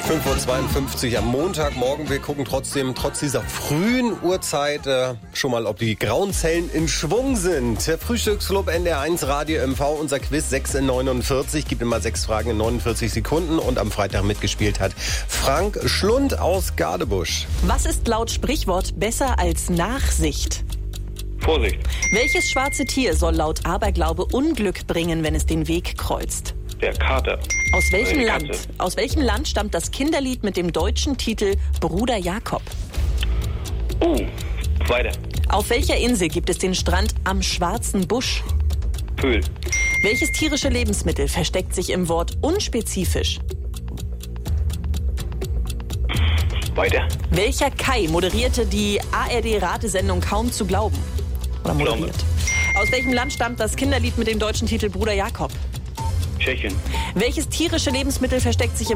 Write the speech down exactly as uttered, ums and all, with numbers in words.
fünf Uhr zweiundfünfzig am Montagmorgen. Wir gucken trotzdem, trotz dieser frühen Uhrzeit, äh, schon mal, ob die grauen Zellen in Schwung sind. Der Frühstücksclub N D R eins Radio M V, unser Quiz sechs in neunundvierzig. Gibt immer sechs Fragen in neunundvierzig Sekunden. Und am Freitag mitgespielt hat Frank Schlund aus Gadebusch. Was ist laut Sprichwort besser als Nachsicht? Vorsicht. Welches schwarze Tier soll laut Aberglaube Unglück bringen, wenn es den Weg kreuzt? Der Kater. Aus welchem Eine Land? Katze. Aus welchem Land stammt das Kinderlied mit dem deutschen Titel Bruder Jakob? Uh, weiter. Auf welcher Insel gibt es den Strand am Schwarzen Busch? Pöhl. Welches tierische Lebensmittel versteckt sich im Wort unspezifisch? Weiter. Welcher Kai moderierte die A R D-Ratesendung Kaum zu glauben? Oder moderiert? Aus welchem Land stammt das Kinderlied mit dem deutschen Titel Bruder Jakob? Tschechien. Welches tierische Lebensmittel versteckt sich im